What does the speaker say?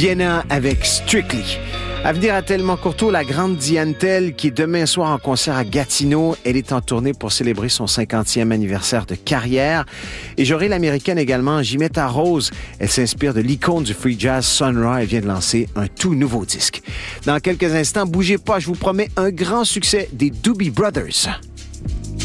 Vienna avec Strictly. À venir à Tellement Courteau, la grande Diane Tell, qui est demain soir en concert à Gatineau. Elle est en tournée pour célébrer son 50e anniversaire de carrière. Et j'aurai l'américaine également, Jimetta Rose. Elle s'inspire de l'icône du free jazz Sun Ra. Elle vient de lancer un tout nouveau disque. Dans quelques instants, bougez pas, je vous promets un grand succès des Doobie Brothers.